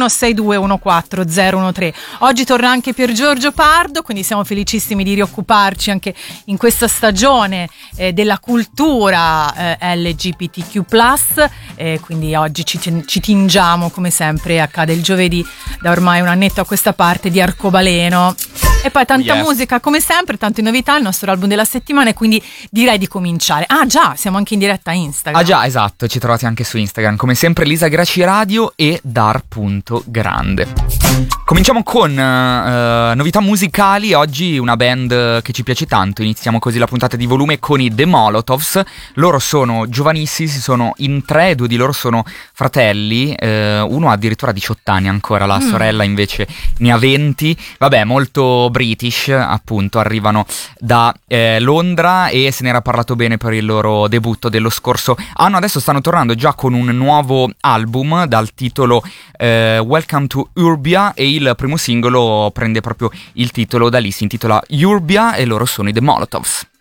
331 621 4013. Oggi torna anche Pier Giorgio Pardo, quindi siamo felicissimi di rioccuparci anche in questa stagione della cultura LGBTQ+, quindi oggi ci tingiamo come sempre accade il giovedì da ormai un annetto a questa parte di arcobaleno. E poi tanta musica come sempre, tante novità, il nostro album della settimana, e quindi direi di cominciare. Ah già, siamo anche in diretta a Instagram. Ah già, esatto, ci trovate anche su Instagram, come sempre Lisa Graci Radio e dar.grande. Cominciamo con novità musicali. Oggi una band che ci piace tanto, iniziamo così la puntata di volume con i The Molotovs. Loro sono giovanissimi, si sono in tre, due di loro sono fratelli, uno ha addirittura 18 anni ancora, la sorella invece ne ha 20. Vabbè, molto British, appunto, arrivano da Londra e se ne era parlato bene per il loro debutto dello scorso anno. Adesso stanno tornando già con un nuovo album dal titolo Welcome to Urbia, e il primo singolo prende proprio il titolo da lì, si intitola Urbia e loro sono i The Molotovs.